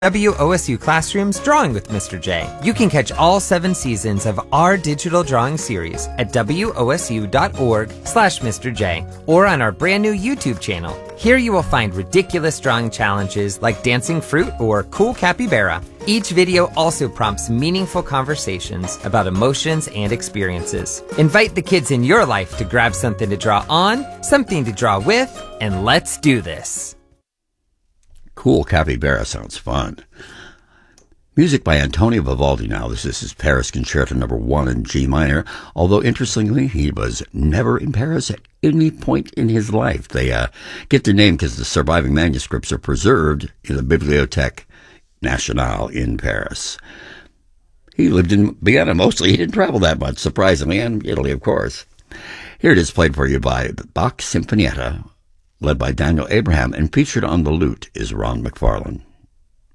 WOSU Classroom's Drawing with Mr. J. You can catch all 7 seasons of our digital drawing series at wosu.org/Mr. J or on our brand new YouTube channel. Here you will find ridiculous drawing challenges like dancing fruit or cool capybara. Each video also prompts meaningful conversations about emotions and experiences. Invite the kids in your life to grab something to draw on, something to draw with, and let's do this. Cool capybara sounds fun. Music by Antonio Vivaldi now. This is Paris Concerto No. 1 in G minor, although interestingly, he was never in Paris at any point in his life. They get their name because the surviving manuscripts are preserved in the Bibliothèque Nationale in Paris. He lived in Vienna mostly. He didn't travel that much, surprisingly, and Italy, of course. Here it is, played for you by Bach Sinfonietta, led by Daniel Abraham, and featured on the lute is Ron McFarlane.